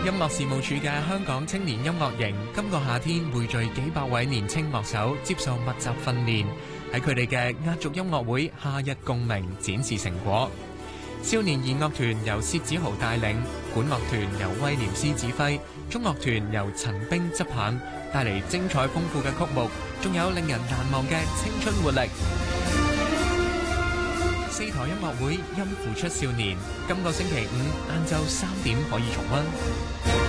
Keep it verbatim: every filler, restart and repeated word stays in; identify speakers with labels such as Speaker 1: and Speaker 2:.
Speaker 1: 音樂事務處嘅香港青年音樂營今個夏天匯聚幾百位年青樂手接受密集訓練，喺佢哋嘅壓軸音樂會夏日共鳴展示成果。少年兒樂團由薛子豪帶領，管樂團由威廉斯指揮，中樂團由陳冰執棒，帶嚟精彩豐富嘅曲目，仲有令人難忘嘅青春活力。四台音樂會因付出少年，今個星期五晏晝三點可以重溫。